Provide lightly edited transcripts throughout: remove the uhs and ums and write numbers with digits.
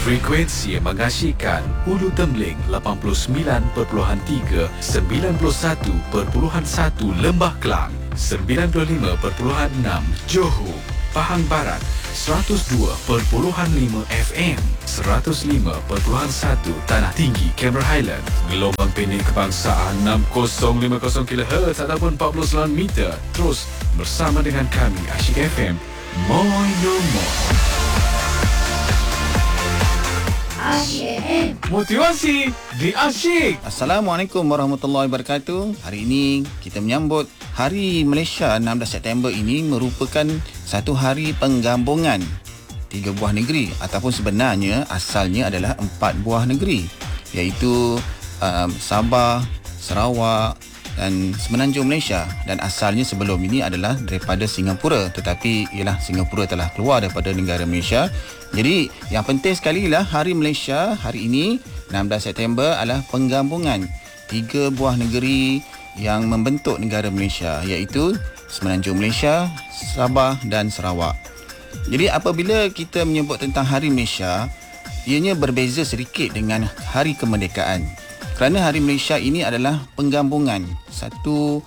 Frekuensi yang mengasyikkan Hulu Temling 89.3, 91.1 Lembah Kelang, 95.6 Johor, Pahang Barat, 102.5 FM, 105.1 Tanah Tinggi, Cameron Highland, gelombang pendek kebangsaan 6050 kHz ataupun 49 meter. Terus bersama dengan kami Asyik FM. Moi no more. Asyik. Motivasi di Asyik. Assalamualaikum warahmatullahi wabarakatuh. Hari ini kita menyambut Hari Malaysia 16 September ini merupakan satu hari penggabungan 3 buah negeri ataupun sebenarnya asalnya adalah 4 buah negeri, iaitu Sabah, Sarawak dan Semenanjung Malaysia, dan asalnya sebelum ini adalah daripada Singapura, tetapi ialah Singapura telah keluar daripada negara Malaysia. Jadi yang penting sekali lah Hari Malaysia hari ini 16 September adalah penggabungan 3 buah negeri yang membentuk negara Malaysia, iaitu Semenanjung Malaysia, Sabah dan Sarawak. Jadi apabila kita menyebut tentang Hari Malaysia, ianya berbeza sedikit dengan Hari Kemerdekaan. Kerana Hari Malaysia ini adalah penggabungan satu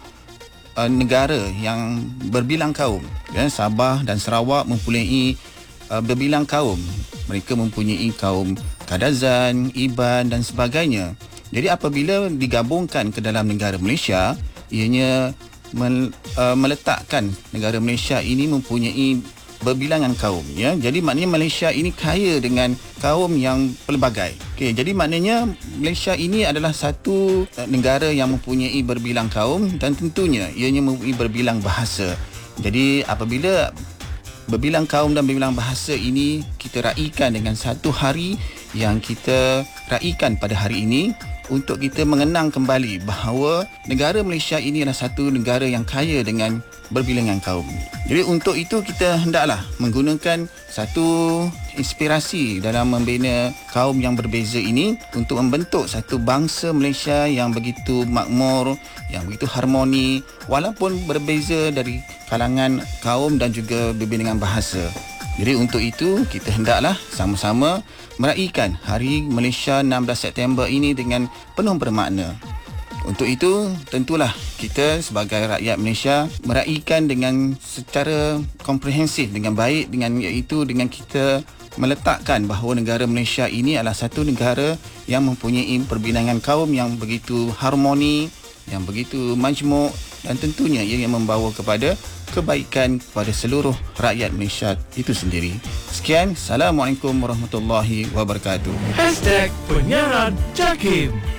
negara yang berbilang kaum. Sabah dan Sarawak mempunyai berbilang kaum. Mereka mempunyai kaum Kadazan, Iban dan sebagainya. Jadi apabila digabungkan ke dalam negara Malaysia, ianya meletakkan negara Malaysia ini mempunyai berbilangan kaum, ya. Jadi maknanya Malaysia ini kaya dengan kaum yang pelbagai. Okey, jadi maknanya Malaysia ini adalah satu negara yang mempunyai berbilang kaum dan tentunya ianya mempunyai berbilang bahasa. Jadi apabila berbilang kaum dan berbilang bahasa ini kita raikan dengan satu hari yang kita raikan pada hari ini untuk kita mengenang kembali bahawa negara Malaysia ini adalah satu negara yang kaya dengan berbilangan kaum. Jadi untuk itu kita hendaklah menggunakan satu inspirasi dalam membina kaum yang berbeza ini untuk membentuk satu bangsa Malaysia yang begitu makmur, yang begitu harmoni, walaupun berbeza dari kalangan kaum dan juga berbilangan bahasa. Jadi untuk itu kita hendaklah sama-sama meraihkan Hari Malaysia 16 September ini dengan penuh bermakna. Untuk itu tentulah kita sebagai rakyat Malaysia meraihkan dengan secara komprehensif dengan baik, dengan iaitu dengan kita meletakkan bahawa negara Malaysia ini adalah satu negara yang mempunyai perbilangan kaum yang begitu harmoni, yang begitu majmuk, dan tentunya ia yang membawa kepada kebaikan kepada seluruh rakyat Malaysia itu sendiri. Sekian, Assalamualaikum warahmatullahi wabarakatuh. #penyiaran Jakim.